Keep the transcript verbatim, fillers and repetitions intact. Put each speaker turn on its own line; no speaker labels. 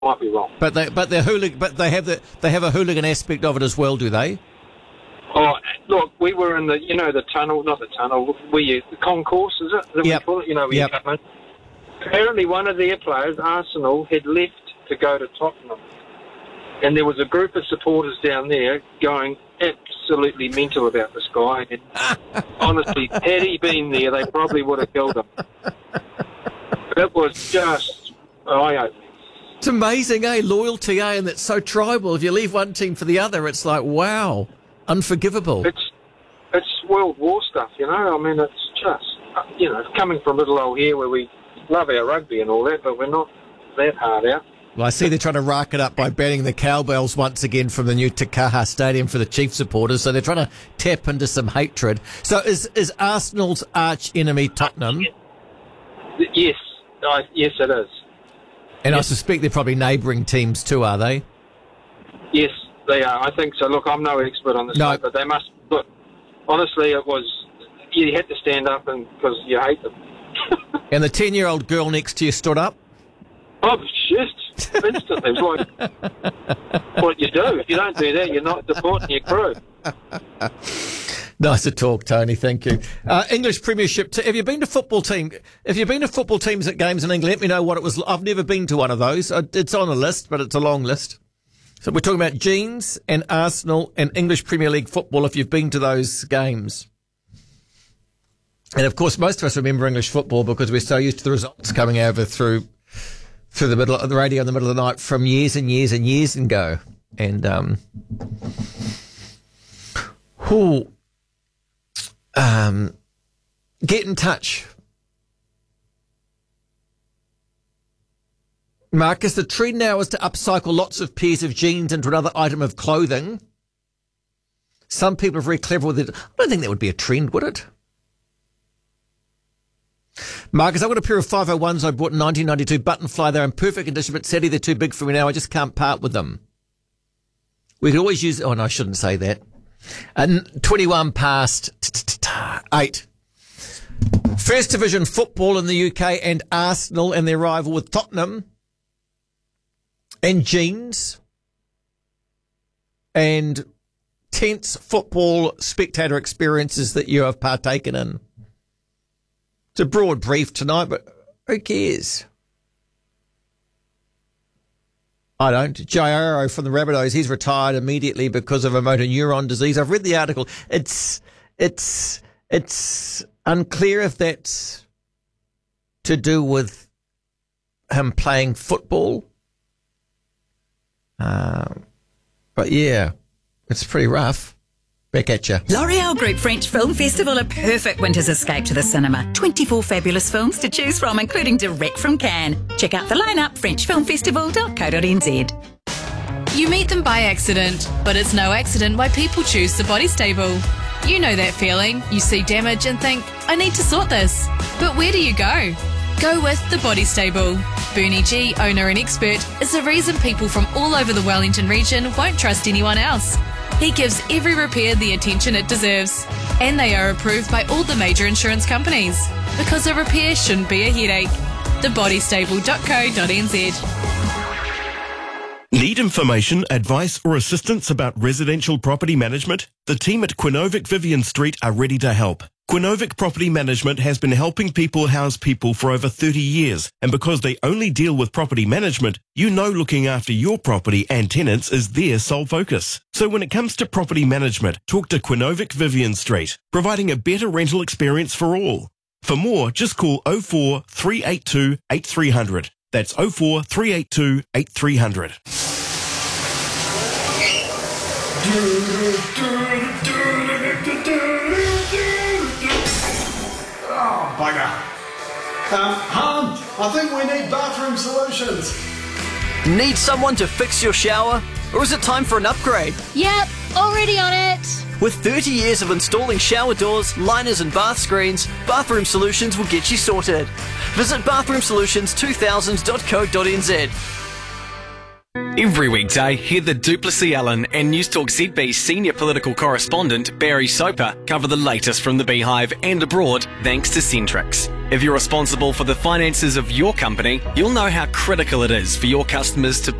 might be wrong.
But they, but they're hooligan, but they have the, they have a hooligan aspect of it as well, do they?
Oh, look, we were in the, you know, the tunnel, not the tunnel, we, the concourse, is it? That
Yep.
we call it? You know, we
Yep.
come in. Apparently one of their players, Arsenal, had left to go to Tottenham. And there was a group of supporters down there going absolutely mental about this guy. And honestly, had he been there, they probably would have killed him. It was just eye-opening.
It's amazing, eh? Loyalty, eh? And it's so tribal. If you leave one team for the other, it's like, wow, unforgivable.
It's it's World War stuff, you know. I mean, it's just, you know, coming from little old here where we love our rugby and all that, but we're not that hard out.
Well, I see they're trying to rack it up by banning the cowbells once again from the new Takaha Stadium for the Chiefs supporters. So they're trying to tap into some hatred. So is is Arsenal's arch enemy Tottenham?
Yes, I, yes, it is.
And
yes.
I suspect they're probably neighbouring teams too, are they?
Yes, they are. I think so. Look, I'm no expert on this,
No.
stuff, but they must. Look, honestly, it was you had to stand up and because you hate them.
And the ten-year-old girl next to you stood up?
Oh, just instantly. It's like what you do. If you don't do that, you're not supporting your crew.
Nice to talk, Tony. Thank you. Uh, English Premiership. T- have you been to football team? Have you been to football teams at games in England? Let me know what it was. I've never been to one of those. Uh, It's on a list, but it's a long list. So we're talking about Jeans and Arsenal and English Premier League football. If you've been to those games, and of course, most of us remember English football because we're so used to the results coming over through through the middle of the radio in the middle of the night from years and years and years ago. And um, who. Um, get in touch. Marcus, the trend now is to upcycle lots of pairs of jeans into another item of clothing. Some people are very clever with it. I don't think that would be a trend, would it? Marcus, I've got a pair of five oh ones I bought in nineteen ninety-two, button fly. They're in perfect condition, but sadly they're too big for me now. I just can't part with them. We could always use... Oh, no, I shouldn't say that. And twenty-one past eight. First Division football in the U K and Arsenal and their rival with Tottenham. And jeans. And tense football spectator experiences that you have partaken in. It's a broad brief tonight, but who cares? I don't. Jairo from the Rabbitohs, he's retired immediately because of a motor neuron disease. I've read the article. It's it's it's unclear if that's to do with him playing football. Um, but yeah, it's pretty rough. Back at you.
L'Oreal Group French Film Festival, a perfect winter's escape to the cinema. twenty-four fabulous films to choose from, including direct from Cannes. Check out the lineup, french film festival dot co dot n z.
You meet them by accident, but it's no accident why people choose the Body Stable. You know that feeling. You see damage and think, I need to sort this. But where do you go? Go with the Body Stable. Bernie G, owner and expert, is the reason people from all over the Wellington region won't trust anyone else. He gives every repair the attention it deserves. And they are approved by all the major insurance companies. Because a repair shouldn't be a headache. the body stable dot co dot n z.
Need information, advice or assistance about residential property management? The team at Quinovic Vivian Street are ready to help. Quinovic Property Management has been helping people house people for over thirty years, and because they only deal with property management, you know looking after your property and tenants is their sole focus. So when it comes to property management, talk to Quinovic Vivian Street, providing a better rental experience for all. For more, just call oh four three eight two eight three hundred. That's oh four three eight two eight three hundred.
Oh, bugger. Um, Han, I think we need bathroom solutions.
Need someone to fix your shower? Or is it time for an upgrade?
Yep, already on it.
With thirty years of installing shower doors, liners and bath screens, Bathroom Solutions will get you sorted. Visit bathroom solutions two thousand dot co dot n z.
Every weekday, Heather Duplessis Allen and Newstalk Z B senior political correspondent Barry Soper cover the latest from the Beehive and abroad thanks to Centrix. If you're responsible for the finances of your company, you'll know how critical it is for your customers to